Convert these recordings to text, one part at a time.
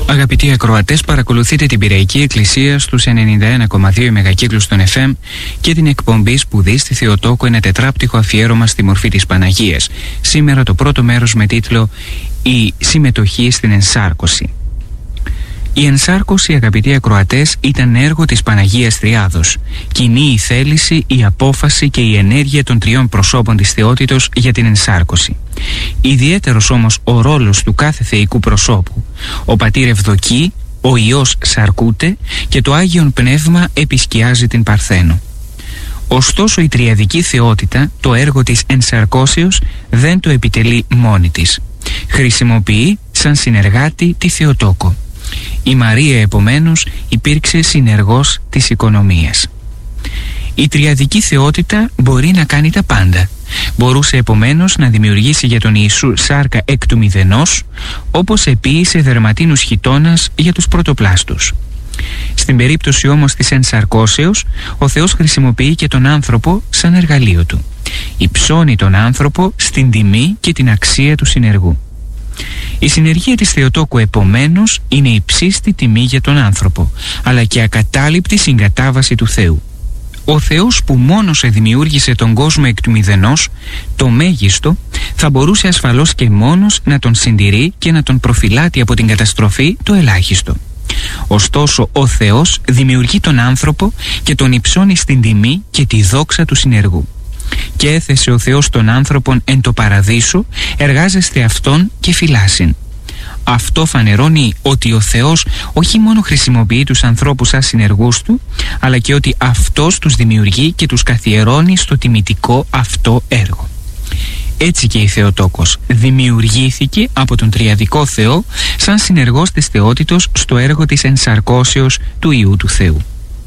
Αγαπητοί ακροατές, παρακολουθείτε την Πειραϊκή Εκκλησία στους 91,2 μεγακύκλους των FM και την εκπομπή Σπουδή στη Θεοτόκο, ένα τετράπτυχο αφιέρωμα στη μορφή της Παναγίας. Σήμερα το πρώτο μέρος με τίτλο «Η συμμετοχή στην ενσάρκωση». Η ενσάρκωση, αγαπητοί ακροατές, ήταν έργο της Παναγίας Τριάδος. Κοινή η θέληση, η απόφαση και η ενέργεια των τριών προσώπων της θεότητος για την ενσάρκωση. Ιδιαίτερος όμως ο ρόλος του κάθε θεϊκού προσώπου. Ο Πατήρ ευδοκεί, ο Υιός σαρκούται και το Άγιον Πνεύμα επισκιάζει την Παρθένο. Ωστόσο η τριαδική θεότητα, το έργο της ενσαρκώσεως, δεν το επιτελεί μόνη της. Χρησιμοποιεί σαν συνεργάτη τη Θεοτόκο. Η Μαρία επομένως υπήρξε συνεργός της οικονομίας. Η τριαδική θεότητα μπορεί να κάνει τα πάντα. Μπορούσε επομένως να δημιουργήσει για τον Ιησού σάρκα εκ του μηδενός, όπως επίησε δερματίνους χιτώνας για τους πρωτοπλάστους. Στην περίπτωση όμως της ενσαρκώσεως, ο Θεός χρησιμοποιεί και τον άνθρωπο σαν εργαλείο του. Υψώνει τον άνθρωπο στην τιμή και την αξία του συνεργού. Η συνεργία της Θεοτόκου επομένως είναι υψίστη τιμή για τον άνθρωπο, αλλά και ακατάληπτη συγκατάβαση του Θεού. Ο Θεός που μόνος δημιούργησε τον κόσμο εκ του μηδενός, το μέγιστο, θα μπορούσε ασφαλώς και μόνος να τον συντηρεί και να τον προφυλάτει από την καταστροφή το ελάχιστο. Ωστόσο ο Θεός δημιουργεί τον άνθρωπο και τον υψώνει στην τιμή και τη δόξα του συνεργού. Και έθεσε ο Θεός τον άνθρωπον εν το παραδείσο, εργάζεστε αυτόν και φυλάσσιν. Αυτό φανερώνει ότι ο Θεός όχι μόνο χρησιμοποιεί τους ανθρώπους σαν συνεργούς του, αλλά και ότι αυτός τους δημιουργεί και τους καθιερώνει στο τιμητικό αυτό έργο. Έτσι και η Θεοτόκος δημιουργήθηκε από τον Τριαδικό Θεό σαν συνεργός της θεότητος στο έργο της ενσαρκώσεως του Υιού του Θεού.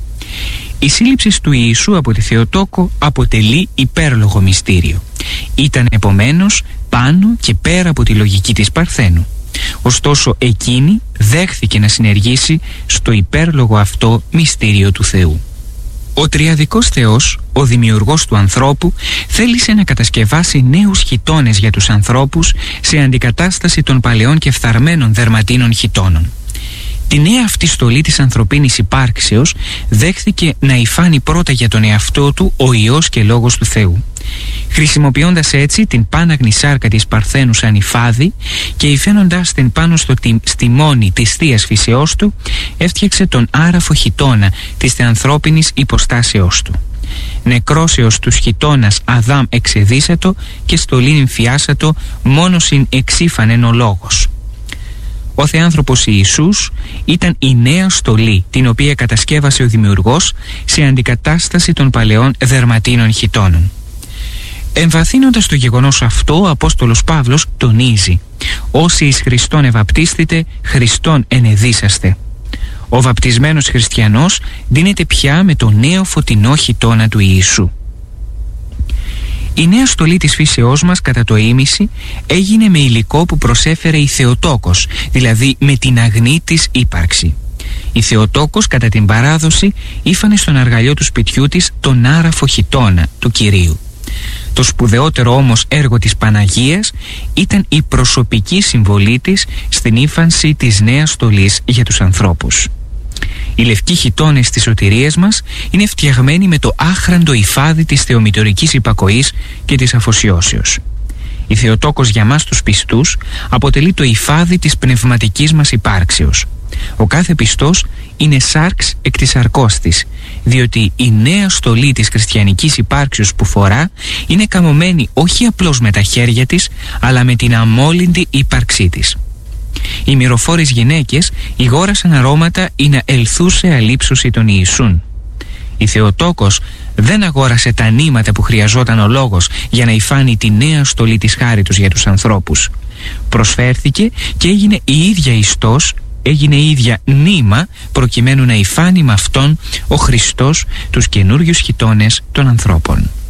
Η σύλληψη του Ιησού από τη Θεοτόκο αποτελεί υπέρλογο μυστήριο. Ήταν επομένως πάνω και πέρα από τη λογική της Παρθένου. Ωστόσο εκείνη δέχθηκε να συνεργήσει στο υπέρλογο αυτό μυστήριο του Θεού. Ο Τριαδικός Θεός, ο δημιουργός του ανθρώπου, θέλησε να κατασκευάσει νέους χιτώνες για τους ανθρώπους σε αντικατάσταση των παλαιών και φθαρμένων δερματίνων χιτώνων. Τη νέα αυτή στολή της ανθρωπίνης υπάρξεως δέχθηκε να υφάνει πρώτα για τον εαυτό του ο Υιός και Λόγος του Θεού. Χρησιμοποιώντας έτσι την πάναγνη σάρκα της Παρθένου σαν υφάδη και υφαίνοντας την πάνω στο τιμόνι της Θείας Φυσεώς του, έφτιαξε τον άραφο χιτώνα της θεανθρώπινης υποστάσεώς του. Νεκρόσεως τους χιτώνας Αδάμ εξεδίσατο και στολήν εμφιάσατο μόνος εξήφανεν ο Λόγος. Ο Θεάνθρωπος Ιησούς ήταν η νέα στολή την οποία κατασκεύασε ο Δημιουργός σε αντικατάσταση των παλαιών δερματίνων χιτώνων. Εμβαθύνοντας το γεγονός αυτό, ο Απόστολος Παύλος τονίζει «Όσοι εις Χριστόν ευαπτίστητε, Χριστόν ενεδίσαστε». Ο βαπτισμένος χριστιανός δίνεται πια με το νέο φωτεινό χιτώνα του Ιησού. Η νέα στολή της φύσεώς μας κατά το ήμιση έγινε με υλικό που προσέφερε η Θεοτόκος, δηλαδή με την αγνή της ύπαρξη. Η Θεοτόκος κατά την παράδοση ήφανε στον αργαλιό του σπιτιού της τον άραφο χιτώνα του Κυρίου. Το σπουδαιότερο όμως έργο της Παναγίας ήταν η προσωπική συμβολή της στην ύφανση της νέας στολής για τους ανθρώπους. Οι λευκοί χιτώνες της σωτηρίας μας είναι φτιαγμένοι με το άχραντο υφάδι της θεομητορικής υπακοής και της αφοσιώσεως. Η Θεοτόκος για μας τους πιστούς αποτελεί το υφάδι της πνευματικής μας υπάρξεως. Ο κάθε πιστός είναι σάρξ εκ της σαρκός της, διότι η νέα στολή της χριστιανικής υπάρξεως που φορά είναι καμωμένη όχι απλώς με τα χέρια της, αλλά με την αμόλυντη ύπαρξή της. Οι μυροφόρες γυναίκες ηγόρασαν αρώματα ή να ελθούσε αλήψωση των Ιησούν. Η Θεοτόκος δεν αγόρασε τα νήματα που χρειαζόταν ο Λόγος για να υφάνει τη νέα στολή της χάριτος για τους ανθρώπους. Προσφέρθηκε και έγινε η ίδια ιστός, έγινε η ίδια νήμα προκειμένου να υφάνει με αυτόν ο Χριστός τους καινούριους χιτώνες των ανθρώπων.